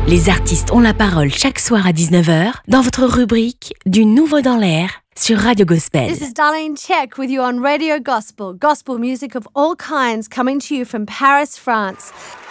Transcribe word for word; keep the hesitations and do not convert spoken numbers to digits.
Les artistes ont la parole chaque soir à dix-neuf heures dans votre rubrique Du Nouveau dans l'air sur Radio Gospel. This is Darlene Check with you on Radio Gospel. Gospel music of all kinds coming to you from Paris, France.